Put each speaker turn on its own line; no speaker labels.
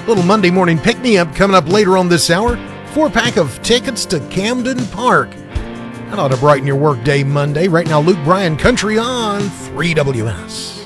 Little Monday morning pick-me-up coming up later on this hour. 4-pack of tickets to Camden Park. That ought to brighten your workday Monday. Right now, Luke Bryan, Country on 3WS.